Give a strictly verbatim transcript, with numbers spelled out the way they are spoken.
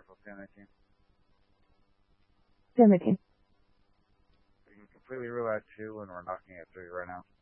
ten nineteen. ten nineteen. We can completely rule out two, and we're knocking at three right now.